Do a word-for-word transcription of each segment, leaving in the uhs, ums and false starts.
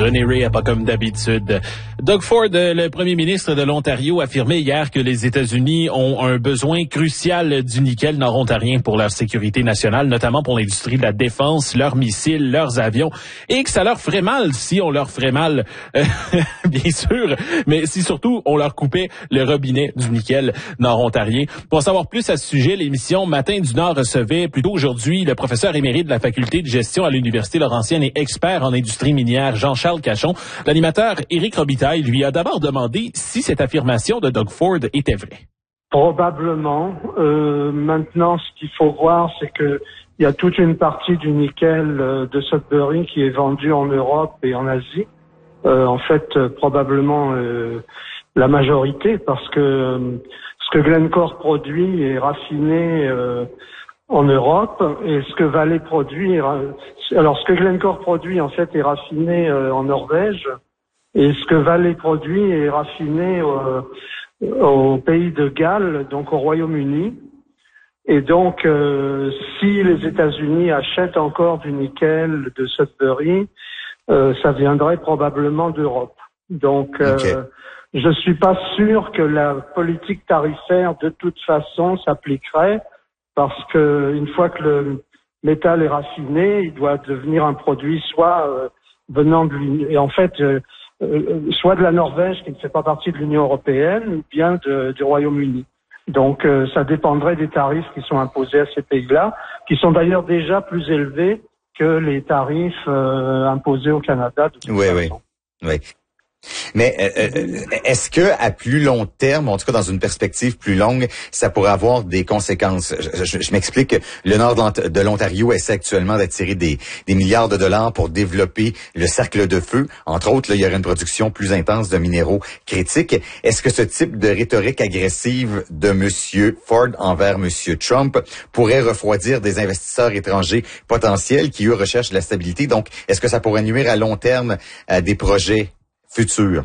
René Ray, pas comme d'habitude. Doug Ford, le premier ministre de l'Ontario, a affirmé hier que les États-Unis ont un besoin crucial du nickel nord-ontarien pour leur sécurité nationale, notamment pour l'industrie de la défense, leurs missiles, leurs avions, et que ça leur ferait mal si on leur ferait mal, euh, bien sûr, mais si surtout on leur coupait le robinet du nickel nord-ontarien. Pour en savoir plus à ce sujet, l'émission Matin du Nord recevait plus tôt aujourd'hui le professeur émérite de la faculté de gestion à l'Université Laurentienne et expert en industrie minière Jean-Charles Cachon. L'animateur Éric Robitaille lui a d'abord demandé si cette affirmation de Doug Ford était vraie. Probablement. Euh, maintenant, ce qu'il faut voir, c'est que il y a toute une partie du nickel euh, de Sudbury qui est vendue en Europe et en Asie. Euh, en fait, euh, probablement euh, la majorité, parce que euh, ce que Glencore produit est raffiné euh, en Europe, et ce que Vale produit, alors ce que Glencore produit en fait est raffiné euh, en Norvège, et ce que Vale produit est raffiné euh, au pays de Galles, donc au Royaume-Uni. Et donc, euh, si les États-Unis achètent encore du nickel de Sudbury, euh, ça viendrait probablement d'Europe. Donc, euh, okay. Je suis pas sûr que la politique tarifaire de toute façon s'appliquerait, parce que une fois que le métal est raffiné, il doit devenir un produit soit euh, venant de l'Union, et en fait, euh, euh, soit de la Norvège qui ne fait pas partie de l'Union européenne, ou bien de, du Royaume-Uni. Donc, euh, ça dépendrait des tarifs qui sont imposés à ces pays-là, qui sont d'ailleurs déjà plus élevés que les tarifs euh, imposés au Canada. De toute oui, façon. oui, oui. Mais euh, est-ce que à plus long terme, en tout cas dans une perspective plus longue, ça pourrait avoir des conséquences? Je, je, je m'explique. Le nord de l'Ontario essaie actuellement d'attirer des, des milliards de dollars pour développer le cercle de feu. Entre autres, là, il y aurait une production plus intense de minéraux critiques. Est-ce que ce type de rhétorique agressive de Monsieur Ford envers Monsieur Trump pourrait refroidir des investisseurs étrangers potentiels qui, eux, recherchent la stabilité? Donc, est-ce que ça pourrait nuire à long terme à des projets futur?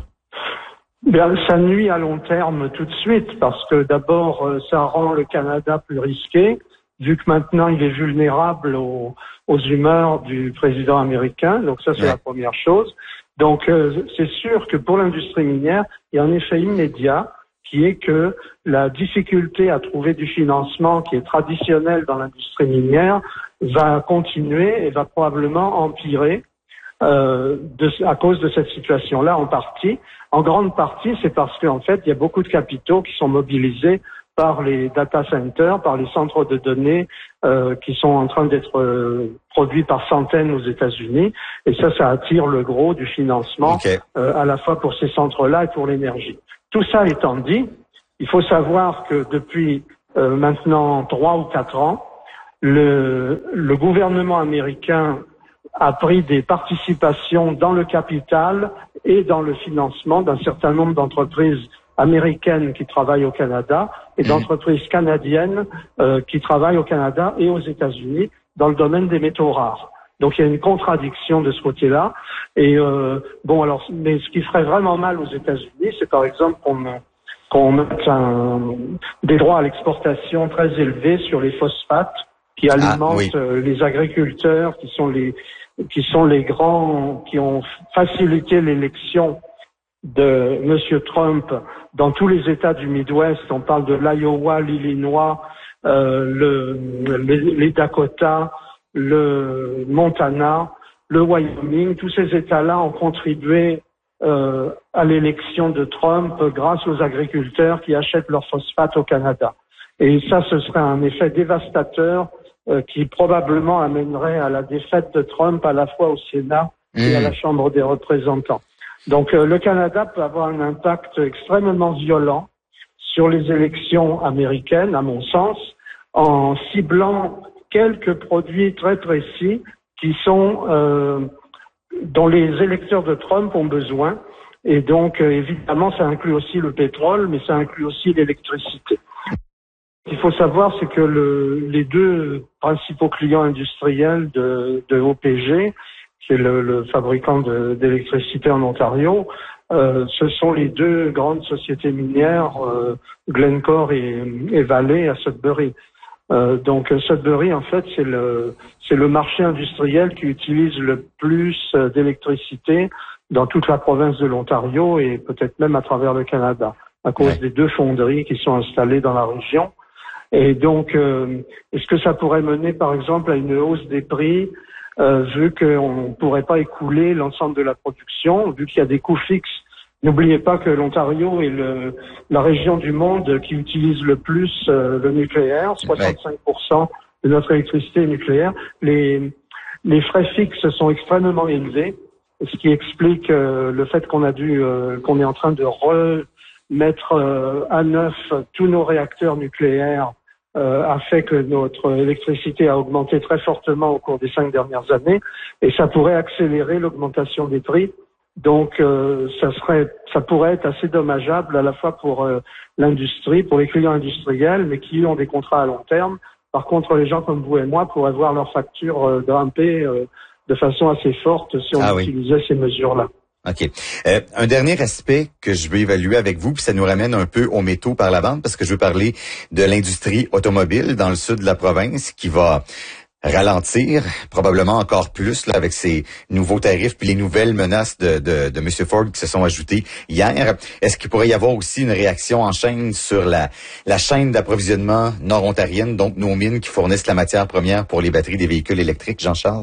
Bien, ça nuit à long terme tout de suite, parce que d'abord, ça rend le Canada plus risqué, vu que maintenant il est vulnérable aux, aux humeurs du président américain. Donc ça, c'est ouais. la première chose. Donc euh, c'est sûr que pour l'industrie minière, il y a un effet immédiat qui est que la difficulté à trouver du financement qui est traditionnel dans l'industrie minière va continuer et va probablement empirer. Euh, de, à cause de cette situation-là, en partie. En grande partie, c'est parce qu'en fait, il y a beaucoup de capitaux qui sont mobilisés par les data centers, par les centres de données euh, qui sont en train d'être euh, produits par centaines aux États-Unis. Et ça, ça attire le gros du financement, okay. euh, à la fois pour ces centres-là et pour l'énergie. Tout ça étant dit, il faut savoir que depuis euh, maintenant trois ou quatre ans, le, le gouvernement américain a pris des participations dans le capital et dans le financement d'un certain nombre d'entreprises américaines qui travaillent au Canada et d'entreprises canadiennes euh, qui travaillent au Canada et aux États-Unis dans le domaine des métaux rares. Donc il y a une contradiction de ce côté-là. Et euh, bon, alors, mais ce qui ferait vraiment mal aux États-Unis, c'est par exemple qu'on qu'on mette un, des droits à l'exportation très élevés sur les phosphates qui alimentent ah, oui. euh, les agriculteurs, qui sont les qui sont les grands, qui ont facilité l'élection de Monsieur Trump dans tous les États du Midwest. On parle de l'Iowa, l'Illinois, euh, le, les, les Dakota, le Montana, le Wyoming. Tous ces États-là ont contribué euh, à l'élection de Trump grâce aux agriculteurs qui achètent leurs phosphates au Canada. Et ça, ce serait un effet dévastateur Euh, qui probablement amènerait à la défaite de Trump à la fois au Sénat mmh. et à la Chambre des représentants. Donc euh, le Canada peut avoir un impact extrêmement violent sur les élections américaines, à mon sens, en ciblant quelques produits très précis qui sont euh, dont les électeurs de Trump ont besoin. Et donc euh, évidemment, ça inclut aussi le pétrole, mais ça inclut aussi l'électricité. Ce qu'il faut savoir, c'est que le, les deux principaux clients industriels de, de O P G, qui est le, le fabricant de, d'électricité en Ontario, euh, ce sont les deux grandes sociétés minières, euh, Glencore et, et Vale à Sudbury. Euh, donc Sudbury, en fait, c'est le, c'est le marché industriel qui utilise le plus d'électricité dans toute la province de l'Ontario et peut-être même à travers le Canada, à cause ouais. des deux fonderies qui sont installées dans la région. Et donc, euh, est-ce que ça pourrait mener, par exemple, à une hausse des prix, euh, vu qu'on ne pourrait pas écouler l'ensemble de la production, vu qu'il y a des coûts fixes? N'oubliez pas que l'Ontario est le, la région du monde qui utilise le plus euh, le nucléaire, soixante-cinq pour cent de notre électricité est nucléaire. Les, les frais fixes sont extrêmement élevés, ce qui explique euh, le fait qu'on a dû, euh, qu'on est en train de remettre euh, à neuf tous nos réacteurs nucléaires, euh, a fait que notre électricité a augmenté très fortement au cours des cinq dernières années, et ça pourrait accélérer l'augmentation des prix. Donc, euh, ça serait, ça pourrait être assez dommageable à la fois pour euh, l'industrie, pour les clients industriels, mais qui ont des contrats à long terme. Par contre, les gens comme vous et moi pourraient voir leurs factures euh, grimper euh, de façon assez forte si on ah, utilisait oui. ces mesures-là. OK. Euh, un dernier aspect que je veux évaluer avec vous, puis ça nous ramène un peu aux métaux par la bande, parce que je veux parler de l'industrie automobile dans le sud de la province qui va ralentir, probablement encore plus là, avec ces nouveaux tarifs puis les nouvelles menaces de, de, de M. Ford qui se sont ajoutées hier. Est-ce qu'il pourrait y avoir aussi une réaction en chaîne sur la, la chaîne d'approvisionnement nord-ontarienne, donc nos mines qui fournissent la matière première pour les batteries des véhicules électriques, Jean-Charles?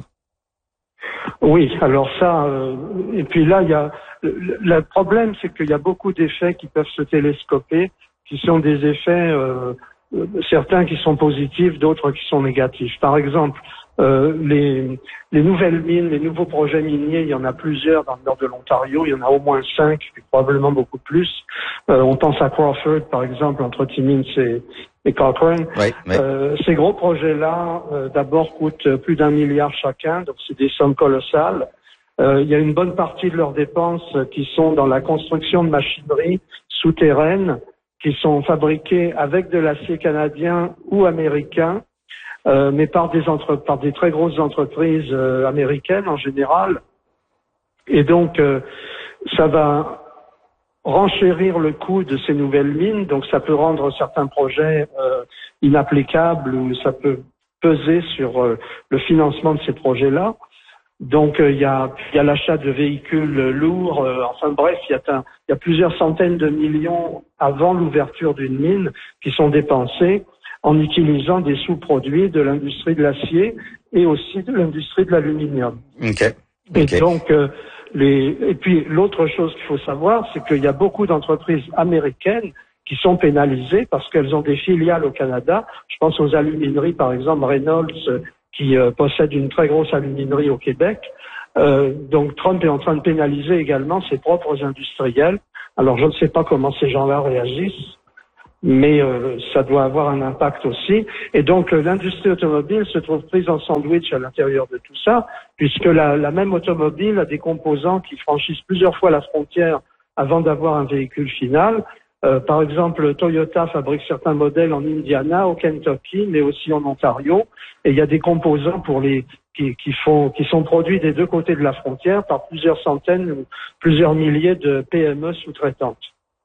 Oui, alors ça, euh, et puis là, il y a le, le problème, c'est qu'il y a beaucoup d'effets qui peuvent se télescoper, qui sont des effets euh, certains qui sont positifs, d'autres qui sont négatifs. Par exemple, euh, les, les nouvelles mines, les nouveaux projets miniers, il y en a plusieurs dans le nord de l'Ontario, il y en a au moins cinq, puis probablement beaucoup plus. Euh, on pense à Crawford, par exemple, entre Timmins et, et Cochrane. Oui, oui. Euh, ces gros projets-là, euh, d'abord, coûtent plus d'un milliard chacun, donc c'est des sommes colossales. Euh, il y a une bonne partie de leurs dépenses qui sont dans la construction de machinerie souterraines, qui sont fabriqués avec de l'acier canadien ou américain, euh, mais par des entre, par des très grosses entreprises euh, américaines en général. Et donc, euh, ça va renchérir le coût de ces nouvelles mines. Donc, ça peut rendre certains projets euh, inapplicables ou ça peut peser sur euh, le financement de ces projets-là. Donc il euh, y a, y a l'achat de véhicules lourds, euh, enfin bref, il y, y a plusieurs centaines de millions avant l'ouverture d'une mine qui sont dépensés en utilisant des sous-produits de l'industrie de l'acier et aussi de l'industrie de l'aluminium. Okay. Okay. Et donc euh, les et puis l'autre chose qu'il faut savoir, c'est qu'il y a beaucoup d'entreprises américaines qui sont pénalisées parce qu'elles ont des filiales au Canada. Je pense aux alumineries, par exemple Reynolds, qui euh, possède une très grosse aluminerie au Québec. Euh, donc Trump est en train de pénaliser également ses propres industriels. Alors je ne sais pas comment ces gens-là réagissent, mais euh, ça doit avoir un impact aussi. Et donc euh, l'industrie automobile se trouve prise en sandwich à l'intérieur de tout ça, puisque la, la même automobile a des composants qui franchissent plusieurs fois la frontière avant d'avoir un véhicule final. Euh, par exemple, Toyota fabrique certains modèles en Indiana, au Kentucky, mais aussi en Ontario. Et il y a des composants pour les qui, qui font qui sont produits des deux côtés de la frontière par plusieurs centaines ou plusieurs milliers de P M E sous-traitantes.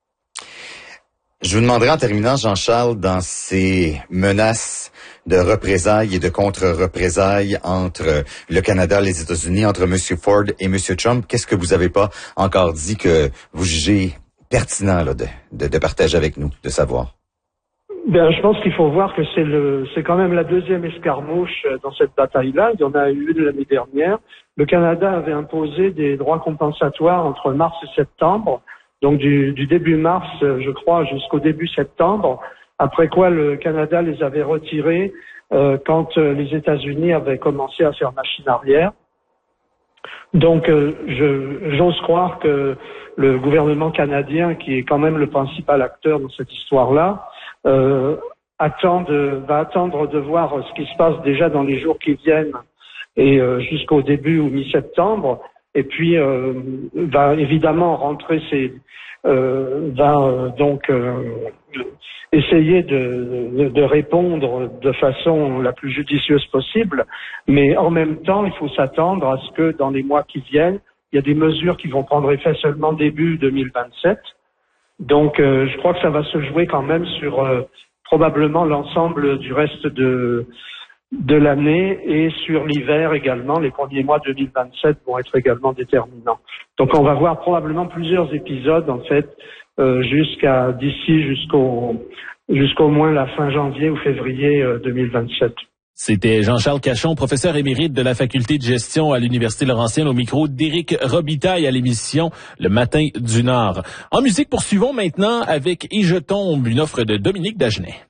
Je vous demanderai en terminant, Jean-Charles, dans ces menaces de représailles et de contre-représailles entre le Canada et les États-Unis, entre M. Ford et M. Trump, qu'est-ce que vous n'avez pas encore dit que vous jugez pertinent là, de, de, de partager avec nous, de savoir? Ben, je pense qu'il faut voir que c'est le, c'est quand même la deuxième escarmouche dans cette bataille-là. Il y en a eu une l'année dernière. Le Canada avait imposé des droits compensatoires entre mars et septembre, donc du, du début mars, je crois, jusqu'au début septembre. Après quoi, le Canada les avait retirés euh, quand les États-Unis avaient commencé à faire machine arrière. Donc, euh, je, j'ose croire que le gouvernement canadien, qui est quand même le principal acteur dans cette histoire-là, euh, attend de, va attendre de voir ce qui se passe déjà dans les jours qui viennent et euh, jusqu'au début ou mi-septembre, et puis euh, va évidemment rentrer ses, euh, va euh, donc euh, essayer de, de, de répondre de façon la plus judicieuse possible, mais en même temps, il faut s'attendre à ce que dans les mois qui viennent, il y a des mesures qui vont prendre effet seulement début deux mille vingt-sept. Donc, euh, je crois que ça va se jouer quand même sur euh, probablement l'ensemble du reste de de l'année et sur l'hiver également. Les premiers mois deux mille vingt-sept vont être également déterminants. Donc on va voir probablement plusieurs épisodes en fait euh, jusqu'à d'ici jusqu'au jusqu'au moins la fin janvier ou février euh, deux mille vingt-sept. C'était Jean-Charles Cachon, professeur émérite de la faculté de gestion à l'Université Laurentienne, au micro d'Éric Robitaille à l'émission Le Matin du Nord. En musique, poursuivons maintenant avec Et je tombe, une offre de Dominique Dagenet.